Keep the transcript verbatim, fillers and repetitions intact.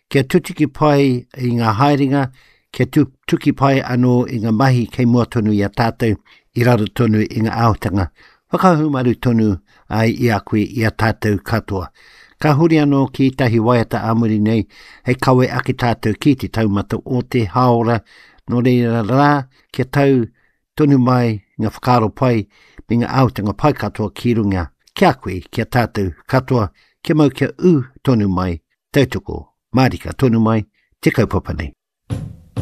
kia tutiki pai i ngā haerenga, kia tu, tuki pai anō i ngā mahi kei mua tonu i a tātou i raro tonu i ngā aotanga. Whakahumaru tonu ai i a koe i a tātou katoa. Ka huri anō ki tahi waiata amuri nei, hei kawe ake tātou ki te taumata o te haora, no reira rā, kia tau tonu mai ngā whakaro pai, me ngā aotanga pai katoa ki runga. Kia koe, kia tātou katoa, kia mau kia u tonu mai, tautoko, marika tonu mai, te kaupapa nei.